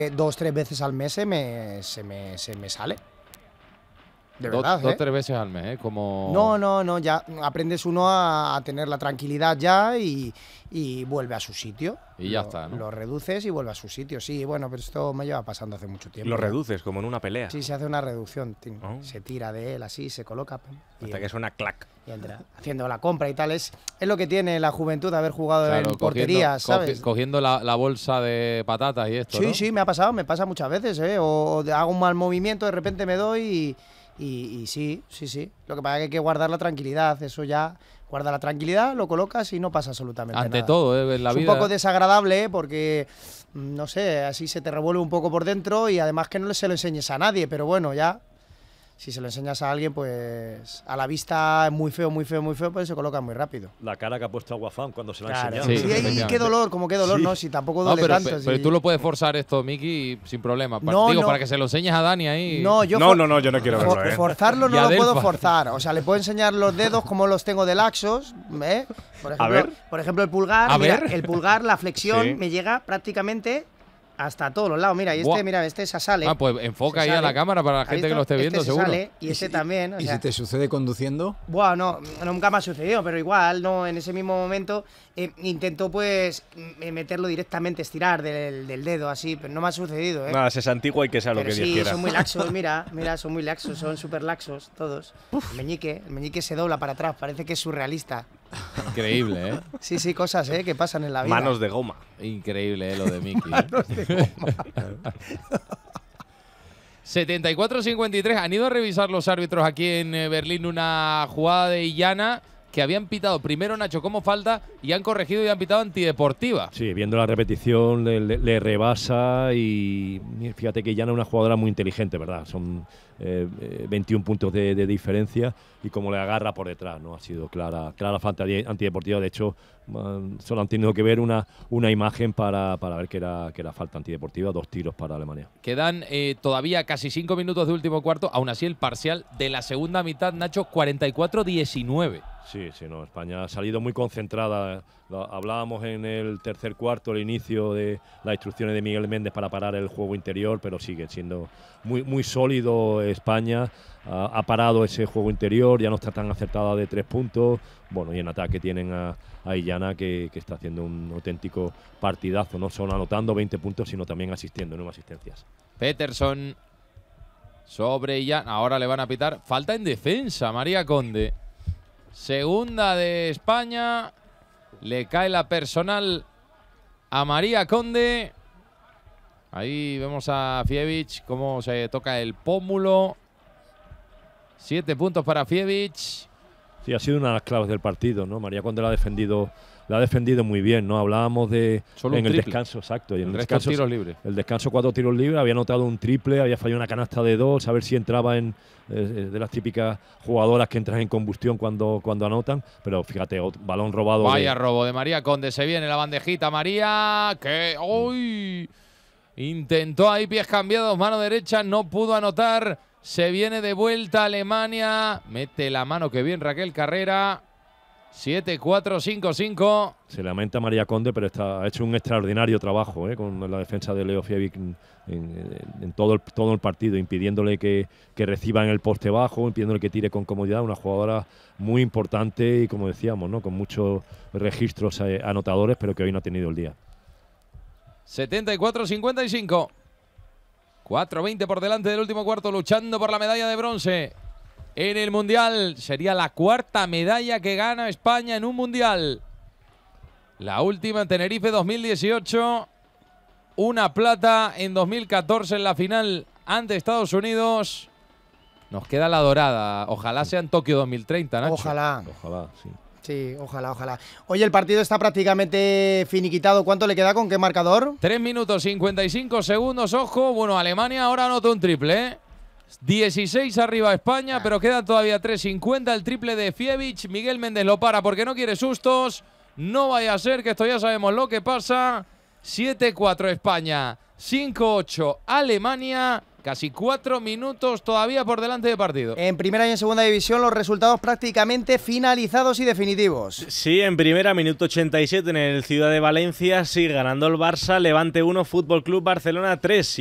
2-3 veces al mes se me sale. De verdad, Dos, 3 veces al mes, ¿eh? Como... No, ya aprendes uno a tener la tranquilidad ya y vuelve a su sitio. Y ya está, ¿no? Lo reduces y vuelve a su sitio, sí, bueno, pero esto me lleva pasando hace mucho tiempo. Lo reduces, como en una pelea. Sí, se hace una reducción, se tira de él así, se coloca. Hasta que suena clac. Y entra haciendo la compra y tal. Es lo que tiene la juventud de haber jugado en porterías, ¿sabes? Cogiendo la bolsa de patatas y esto, Sí, ¿no? sí, me pasa muchas veces, ¿eh? O hago un mal movimiento, de repente me doy y sí. Lo que pasa es que hay que guardar la tranquilidad, eso ya. Guarda la tranquilidad, lo colocas y no pasa absolutamente nada. Ante todo, en la vida. Es un poco desagradable porque, no sé, así se te revuelve un poco por dentro y además que no se lo enseñes a nadie, pero bueno, ya. Si se lo enseñas a alguien, pues a la vista es muy feo, pues se coloca muy rápido. La cara que ha puesto Aguafán cuando se la ha Claro. enseñado. Sí, qué dolor, ¿no? Si tampoco duele tanto. Pero tú lo puedes forzar esto, Miki, sin problema. No. Para que se lo enseñes a Dani ahí. No, yo no quiero verlo, ¿eh? Forzarlo no lo puedo forzar. O sea, le puedo enseñar los dedos como los tengo de laxos, ¿eh? Por ejemplo, el pulgar. El pulgar, la flexión me llega prácticamente hasta todos los lados. Mira, y este se sale. Pues enfoca ahí a la cámara para la gente que lo esté viendo, seguro. Sale, y ese también. ¿Y si te sucede conduciendo? Buah, no, nunca me ha sucedido, pero igual, no, en ese mismo momento intento pues meterlo directamente, estirar del dedo así, pero no me ha sucedido, ¿eh? Nada, es antiguo y que sea lo que Dios quiera. Son muy laxos, mira, son muy laxos, son súper laxos todos. El meñique se dobla para atrás, parece que es surrealista. Increíble, ¿eh? Sí, cosas, que pasan en la vida. Manos de goma. Increíble, lo de Miki. Manos de goma. 74-53. Han ido a revisar los árbitros aquí en Berlín una jugada de Illana que habían pitado primero, Nacho, como falta y han corregido y han pitado antideportiva. Sí, viendo la repetición le rebasa y fíjate que Illana es una jugadora muy inteligente, ¿verdad? Son 21 puntos de diferencia y como le agarra por detrás, ¿no? Ha sido clara falta antideportiva. De hecho, solo han tenido que ver una imagen para ver que era falta antideportiva. 2 tiros para Alemania. Quedan todavía casi 5 minutos de último cuarto. Aún así, el parcial de la segunda mitad, Nacho, 44-19. Sí, no, España ha salido muy concentrada. Hablábamos en el tercer cuarto, el inicio de las instrucciones de Miguel Méndez para parar el juego interior, pero sigue siendo muy sólido España. Ha parado ese juego interior, ya no está tan acertada de 3 puntos. Bueno, y en ataque tienen a Illana que está haciendo un auténtico partidazo, no solo anotando 20 puntos, sino también asistiendo, 9 asistencias. Peterson sobre Illana. Ahora le van a pitar. Falta en defensa, María Conde. Segunda de España. Le cae la personal a María Conde. Ahí vemos a Fievich cómo se toca el pómulo. 7 puntos para Fievich. Sí, ha sido una de las claves del partido, ¿no? María Conde la ha defendido muy bien, ¿no? Hablábamos de en el descanso, exacto. Y en el descanso, tiros libres. El descanso 4 tiros libres, había anotado un triple, había fallado una canasta de 2, a ver si entraba en de las típicas jugadoras que entran en combustión cuando anotan, pero fíjate, balón robado. Vaya robo de María Conde, se viene la bandejita María, que ¡uy! Intentó ahí pies cambiados, mano derecha, no pudo anotar. Se viene de vuelta Alemania, mete la mano, que bien Raquel Carrera. 7-4-5-5. Se lamenta María Conde, pero ha hecho un extraordinario trabajo con la defensa de Leo Fievich en todo el partido, impidiéndole que reciba en el poste bajo, impidiéndole que tire con comodidad. Una jugadora muy importante y, como decíamos, ¿no? Con muchos registros anotadores, pero que hoy no ha tenido el día. 74-55. 4-20 por delante del último cuarto, luchando por la medalla de bronce. En el Mundial sería la 4ª medalla que gana España en un Mundial. La última en Tenerife 2018. Una plata en 2014 en la final ante Estados Unidos. Nos queda la dorada. Ojalá sea en Tokio 2030, Nacho. Ojalá. Ojalá, sí. Sí, ojalá. Oye, el partido está prácticamente finiquitado. ¿Cuánto le queda? ¿Con qué marcador? 3 minutos 55 segundos. Ojo, bueno, Alemania ahora anota un triple, ¿eh? 16 arriba España, pero quedan todavía 3.50. El triple de Fievich. Miguel Méndez lo para porque no quiere sustos. No vaya a ser que esto ya sabemos lo que pasa. 7-4 España. 5-8 Alemania. Casi 4 minutos todavía por delante de partido. En primera y en segunda división los resultados prácticamente finalizados y definitivos. Sí, en primera, minuto 87 en el Ciudad de Valencia, sigue ganando el Barça, Levante 1, Fútbol Club Barcelona 3.